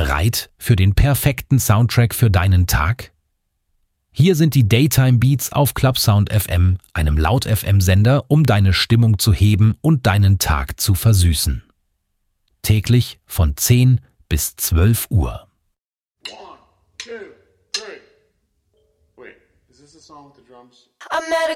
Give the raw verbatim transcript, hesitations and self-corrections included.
Bereit für den perfekten Soundtrack für deinen Tag? Hier sind die Daytime Beats auf Clubsound F M, einem Laut-F M-Sender, um deine Stimmung zu heben und deinen Tag zu versüßen. Täglich von zehn bis zwölf Uhr. One, two, three. Wait, is this the song with the drums? I met a